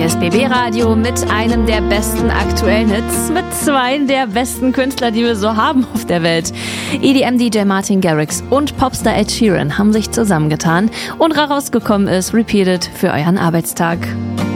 RSBB Radio mit einem der besten aktuellen Hits, mit zwei der besten Künstler, die wir so haben auf der Welt. EDM-DJ Martin Garrix und Popstar Ed Sheeran haben sich zusammengetan und rausgekommen ist Repeated für euren Arbeitstag.